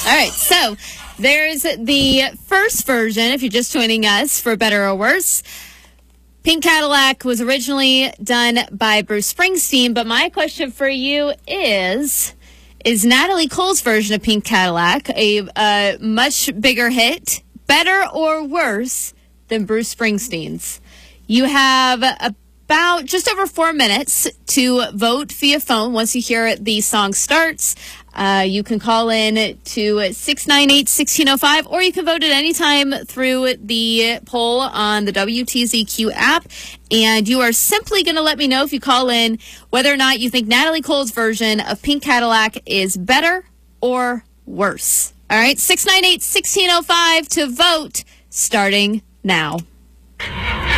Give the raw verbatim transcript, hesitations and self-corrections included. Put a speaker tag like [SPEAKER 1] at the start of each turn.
[SPEAKER 1] All right, so there's the first version, if you're just joining us, for better or worse. Pink Cadillac was originally done by Bruce Springsteen, but my question for you is, is Natalie Cole's version of Pink Cadillac a, a much bigger hit, better or worse than Bruce Springsteen's? You have about just over four minutes to vote via phone once you hear the song starts. Uh, you can call in to six nine eight, one six zero five, or you can vote at any time through the poll on the W T Z Q app. And you are simply going to let me know, if you call in, whether or not you think Natalie Cole's version of Pink Cadillac is better or worse. All right, six nine eight, one six zero five to vote starting now.